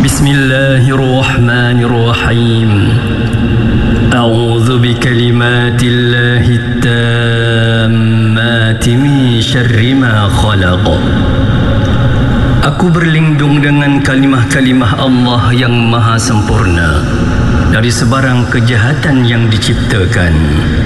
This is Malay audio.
Bismillahirrahmanirrahim. A'udzu bikalimatillahi tammati min syarri ma khalaq. Aku berlindung dengan kalimah-kalimah Allah yang maha sempurna dari sebarang kejahatan yang diciptakan.